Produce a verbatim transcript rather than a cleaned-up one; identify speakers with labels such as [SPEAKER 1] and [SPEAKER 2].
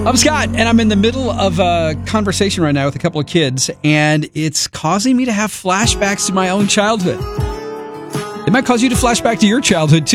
[SPEAKER 1] I'm Scott, and I'm in the middle of a conversation right now with a couple of kids, and it's causing me to have flashbacks to my own childhood. It might cause you to flash back to your childhood, too.